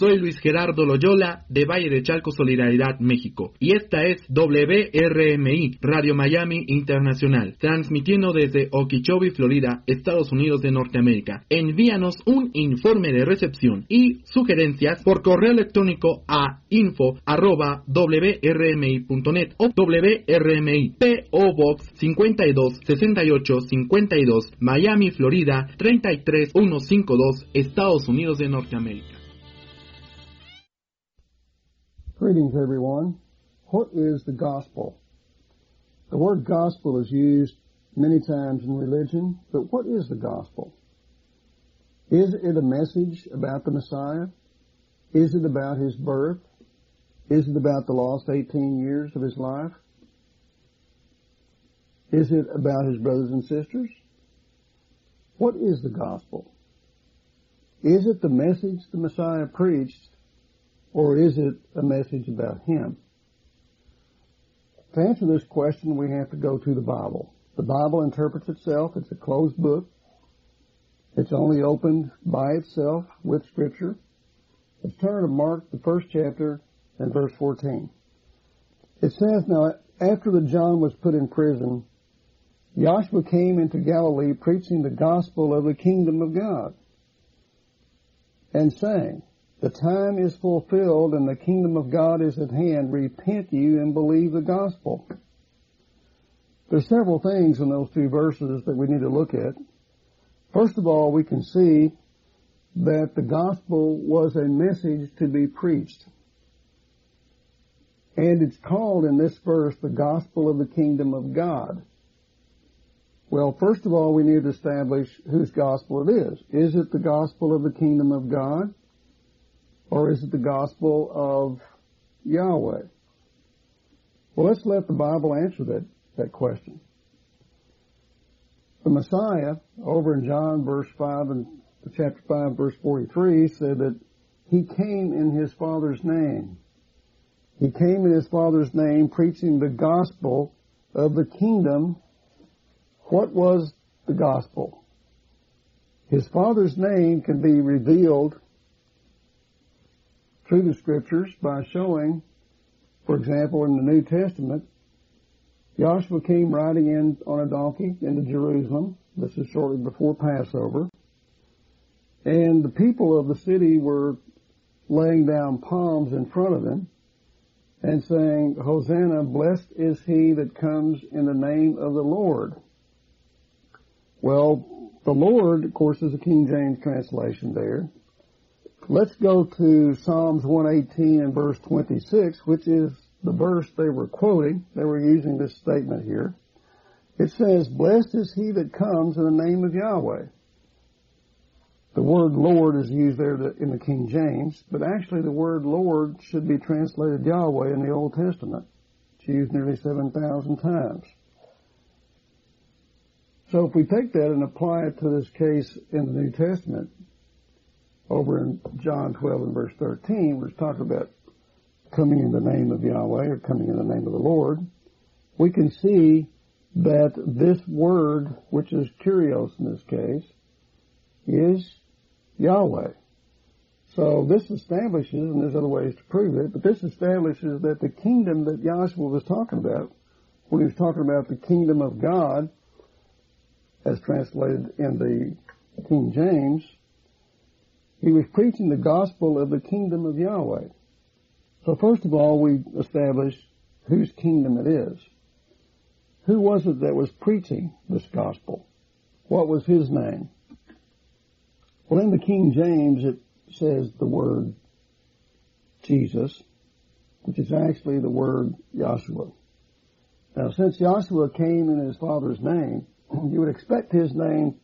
Soy Luis Gerardo Loyola de Valle de Chalco, Solidaridad, México. Y esta es WRMI, Radio Miami Internacional, transmitiendo desde Okeechobee, Florida, Estados Unidos de Norteamérica. Envíanos un informe de recepción y sugerencias por correo electrónico a info@wrmi.net o WRMI P.O. Box 526852, Miami, Florida 33152, Estados Unidos de Norteamérica. Greetings, everyone. What is the gospel? The word gospel is used many times in religion, but what is the gospel? Is it a message about the Messiah? Is it about his birth? Is it about the lost 18 years of his life? Is it about his brothers and sisters? What is the gospel? Is it the message the Messiah preached, or is it a message about him? To answer this question, we have to go to the Bible. The Bible interprets itself. It's a closed book. It's only opened by itself with Scripture. Let's turn to Mark, the first chapter, and verse 14. It says, "Now, after that John was put in prison, Yahshua came into Galilee preaching the gospel of the kingdom of God, and saying, the time is fulfilled and the kingdom of God is at hand. Repent you and believe the gospel." There's several things in those two verses that we need to look at. First of all, we can see that the gospel was a message to be preached. And it's called in this verse the gospel of the kingdom of God. Well, first of all, we need to establish whose gospel it is. Is it the gospel of the kingdom of God? Or is it the gospel of Yahweh? Well, let's let the Bible answer that question. The Messiah, over in John chapter 5, verse 43, said that he came in his Father's name. He came in his Father's name preaching the gospel of the kingdom. What was the gospel? His Father's name can be revealed through the Scriptures by showing, for example, in the New Testament, Yahshua came riding in on a donkey into Jerusalem. This is shortly before Passover. And the people of the city were laying down palms in front of him and saying, "Hosanna, blessed is he that comes in the name of the Lord." Well, the Lord, of course, is a King James translation there. Let's go to Psalms 118 and verse 26, which is the verse they were quoting. They were using this statement here. It says, "Blessed is he that comes in the name of Yahweh." The word Lord is used there in the King James, but actually the word Lord should be translated Yahweh in the Old Testament. It's used nearly 7,000 times. So if we take that and apply it to this case in the New Testament, over in John 12 and verse 13, we're talking about coming in the name of Yahweh or coming in the name of the Lord. We can see that this word, which is kurios in this case, is Yahweh. So this establishes, and there's other ways to prove it, but this establishes that the kingdom that Yahshua was talking about, when he was talking about the kingdom of God, as translated in the King James, he was preaching the gospel of the kingdom of Yahweh. So first of all, we establish whose kingdom it is. Who was it that was preaching this gospel? What was his name? Well, in the King James, it says the word Jesus, which is actually the word Yahshua. Now, since Yahshua came in his Father's name, you would expect his name